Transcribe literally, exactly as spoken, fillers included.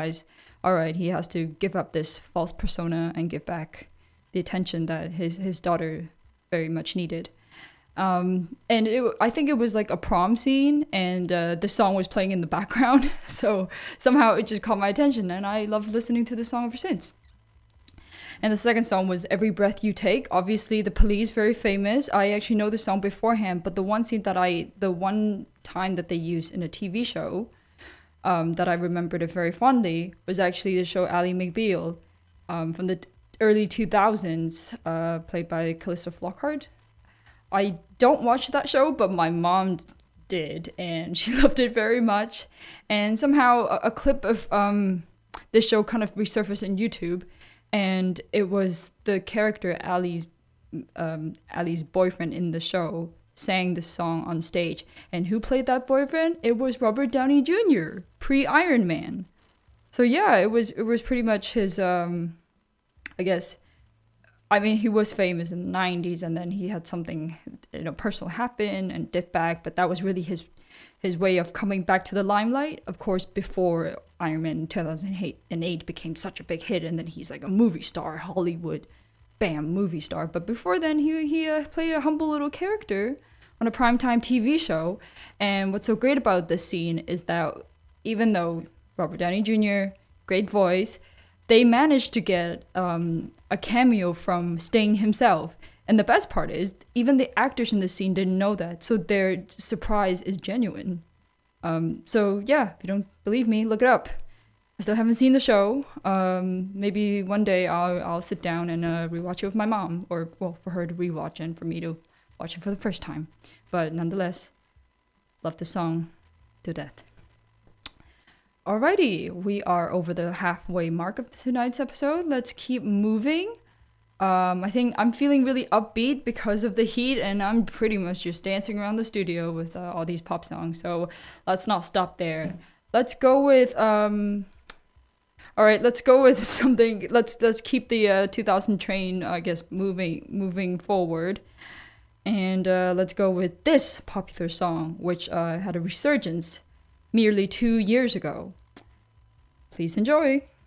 realize, all right, he has to give up this false persona and give back the attention that his, his daughter very much needed. Um, and it, I think it was like a prom scene, and uh, the song was playing in the background. So somehow it just caught my attention, and I loved listening to the song ever since. And the second song was Every Breath You Take. Obviously, The Police, very famous. I actually know the song beforehand, but the one scene that I, the one time that they used in a T V show um, that I remembered it very fondly was actually the show Ally McBeal um, from the t- early two thousands, uh, played by Calista Flockhart. I don't watch that show, but my mom did, and she loved it very much. And somehow a, a clip of um, this show kind of resurfaced on YouTube, and it was the character Ally's um, Ally's boyfriend in the show sang the song on stage. And who played that boyfriend? It was Robert Downey Junior, pre-Iron Man. So yeah, it was it was pretty much his, um, I guess, I mean, he was famous in the nineties, and then he had something, you know, personal happen and dip back, but that was really his his way of coming back to the limelight. Of course, before Iron Man in two thousand eight became such a big hit, and then he's like a movie star, Hollywood, bam, movie star. But before then, he he uh, played a humble little character on a primetime T V show. And what's so great about this scene is that even though Robert Downey Junior, great voice, they managed to get um, a cameo from Sting himself. And the best part is, even the actors in the scene didn't know that, so their surprise is genuine. Um, so yeah, if you don't believe me, look it up. I still haven't seen the show. Um, maybe one day I'll I'll sit down and uh, rewatch it with my mom, or well, for her to rewatch and for me to watch it for the first time. But nonetheless, love the song to death. Alrighty, we are over the halfway mark of tonight's episode. Let's keep moving. Um, I think I'm feeling really upbeat because of the heat, and I'm pretty much just dancing around the studio with uh, all these pop songs. So let's not stop there. Let's go with um. All right, let's go with something. Let's let's keep the uh, two thousand train, I guess, moving moving forward, and uh, let's go with this popular song, which uh, had a resurgence merely two years ago. Please enjoy.